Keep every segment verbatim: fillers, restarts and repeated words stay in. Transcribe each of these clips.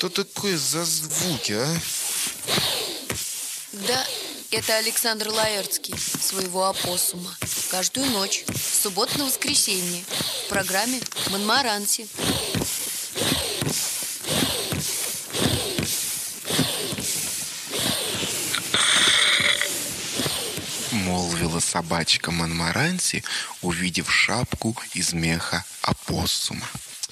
Что такое за звуки, а? Да, это Александр Лаэртский, своего опоссума. Каждую ночь, с субботы на воскресенье, в программе «Монмаранси». Молвила собачка Монмаранси, увидев шапку из меха опоссума.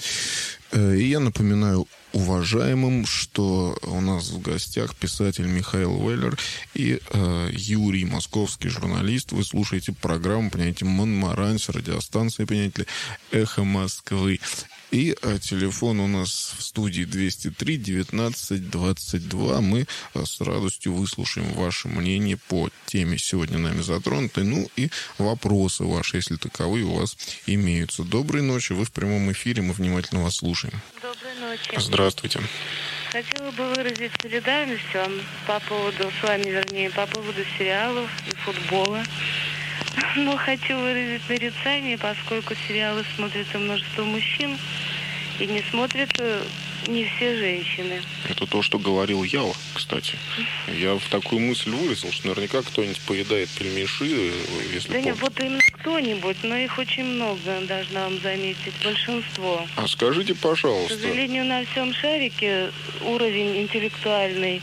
И я напоминаю уважаемым, что у нас в гостях писатель Михаил Веллер и э, Юрий, московский журналист. Вы слушаете программу, понимаете, Монмаранси, радиостанции, понимаете, «Эхо Москвы». И э, телефон у нас в студии двести три девятнадцать двадцать два. Мы э, с радостью выслушаем ваше мнение по теме сегодня нами затронутой. Ну и вопросы ваши, если таковые у вас имеются. Доброй ночи, вы в прямом эфире, мы внимательно вас слушаем. Доброй ночи. Здравствуйте. Хотела бы выразить солидарность вам по поводу, с вами вернее, по поводу сериалов и футбола. Но хочу выразить нарицание, поскольку сериалы смотрят множество мужчин, и не смотрят не все женщины. Это то, что говорил Ява, кстати. Я в такую мысль выразил, что наверняка кто-нибудь поедает пельмеши, если... Да нет, вот именно кто-нибудь, но их очень много, должна вам заметить, большинство. А скажите, пожалуйста... К сожалению, на всем шарике уровень интеллектуальный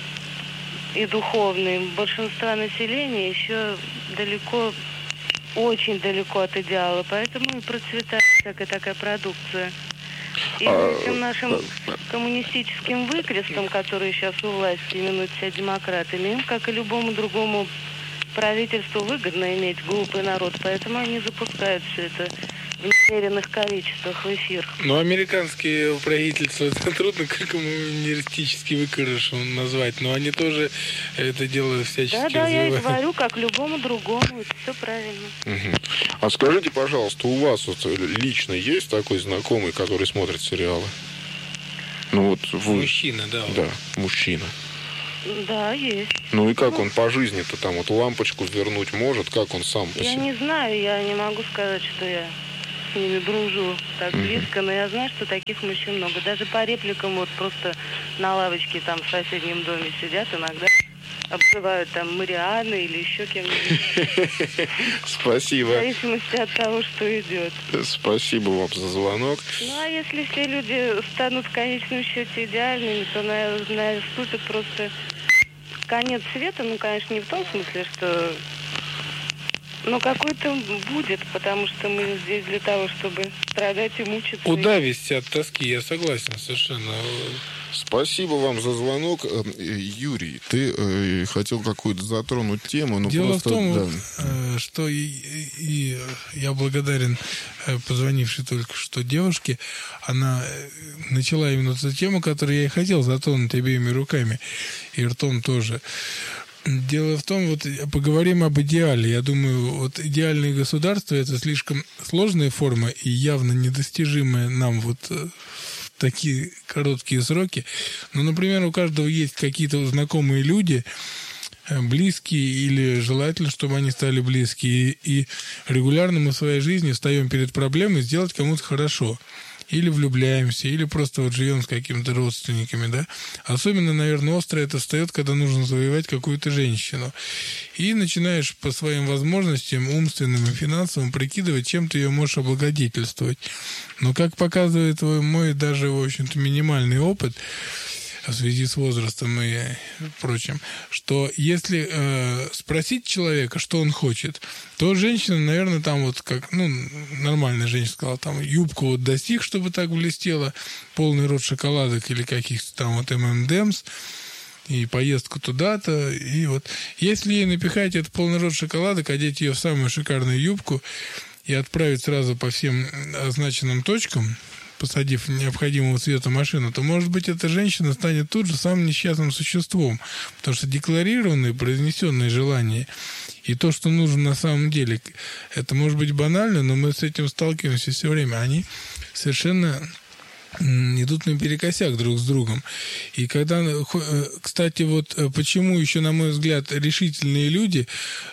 и духовный большинства населения еще далеко, очень далеко от идеала, поэтому и процветает всякая такая продукция. И а, этим нашим а, коммунистическим выкрестом, которые сейчас у власти именуют себя демократами, им, как и любому другому правительству, выгодно иметь глупый народ, поэтому они запускают все это в немеренных количествах в эфир. Ну, американские правительства, это трудно как коммунистический выкрыш назвать, но они тоже это дело всячески Да, да, развивают. я и говорю, как любому другому, это все правильно. Угу. А скажите, пожалуйста, у вас вот лично есть такой знакомый, который смотрит сериалы? Ну вот вы... Мужчина, да. Да, мужчина. Да, есть. Ну и как он по жизни-то там вот лампочку вернуть может? Как он сам по Я себе? не знаю, я не могу сказать, что я с ними дружу так Мгм. близко, но я знаю, что таких мужчин много. Даже по репликам вот просто на лавочке там в соседнем доме сидят, иногда обзывают там Марианной или еще кем-нибудь. В Спасибо. зависимости от того, что идет. Спасибо вам за звонок. Ну, а если все люди станут в конечном счете идеальными, то на- наступит просто конец света. Ну, конечно, не в том смысле, что... Ну, какой-то будет, потому что мы здесь для того, чтобы страдать и мучиться. Удавись от тоски, я согласен совершенно. Спасибо вам за звонок. Э, Юрий, ты э, хотел какую-то затронуть тему, но Дело просто... в том, да. э, что и, и я благодарен э, позвонившей только что девушке. Она э, начала именно ту тему, которую я и хотел затронуть обеими руками и ртом тоже. Дело в том, вот поговорим об идеале. Я думаю, вот идеальное государство — это слишком сложная форма и явно недостижимая нам вот в такие короткие сроки. Но, например, у каждого есть какие-то знакомые люди, близкие или желательно, чтобы они стали близкие. И регулярно мы в своей жизни встаем перед проблемой сделать кому-то хорошо. Или влюбляемся, или просто вот живем с какими-то родственниками, да. Особенно, наверное, остро это встает, когда нужно завоевать какую-то женщину. И начинаешь по своим возможностям, умственным и финансовым, прикидывать, чем ты ее можешь облагодетельствовать. Но, как показывает мой даже, в общем-то, минимальный опыт в связи с возрастом и прочим, что если э, спросить человека, что он хочет, то женщина, наверное, там вот как, ну, нормальная женщина сказала, там, юбку вот достиг, чтобы так блестела, полный рот шоколадок или каких-то там вот эм энд эмс, и поездку туда-то, и вот если ей напихать этот полный рот шоколадок, одеть ее в самую шикарную юбку и отправить сразу по всем означенным точкам, посадив необходимого цвета машину, то, может быть, эта женщина станет тут же самым несчастным существом. Потому что декларированные, произнесенные желания и то, что нужно на самом деле, это может быть банально, но мы с этим сталкиваемся все время. Они совершенно идут наперекосяк друг с другом. И когда, кстати, вот почему еще, на мой взгляд, решительные люди,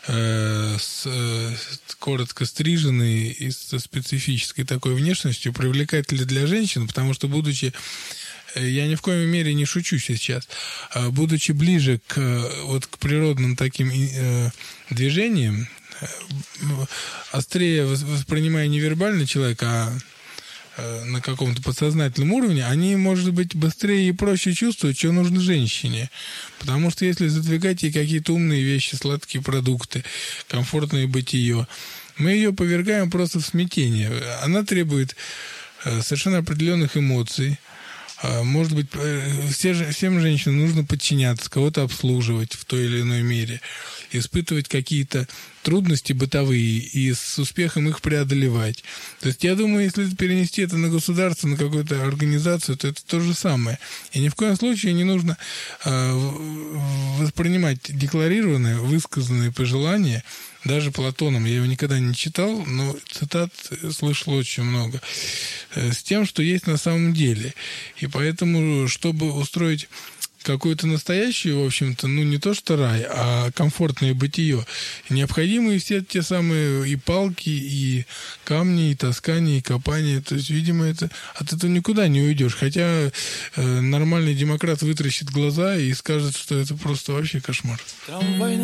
э, с, э, коротко стриженные и со специфической такой внешностью, привлекательны для женщин, потому что, будучи я ни в коей мере не шучу сейчас. Будучи ближе к, вот, к природным таким э, движениям, острее воспринимая не вербально человека, а на каком-то подсознательном уровне, они, может быть, быстрее и проще чувствуют, что нужно женщине. Потому что если задвигать ей какие-то умные вещи, сладкие продукты, комфортное бытие, мы ее повергаем просто в смятение. Она требует совершенно определенных эмоций. Может быть, все, всем женщинам нужно подчиняться, кого-то обслуживать в той или иной мере, испытывать какие-то трудности бытовые и с успехом их преодолевать. То есть, я думаю, если перенести это на государство, на какую-то организацию, то это то же самое. И ни в коем случае не нужно э, воспринимать декларированные, высказанные пожелания, даже Платоном, я его никогда не читал, но цитат слышал очень много, э, с тем, что есть на самом деле. И поэтому, чтобы устроить какую-то настоящую, в общем-то, ну, не то что рай, а комфортное бытие, необходимы все те самые и палки, и камни, и таскания, и копания. То есть, видимо, это, от этого никуда не уйдешь. Хотя э, нормальный демократ вытращит глаза и скажет, что это просто вообще кошмар.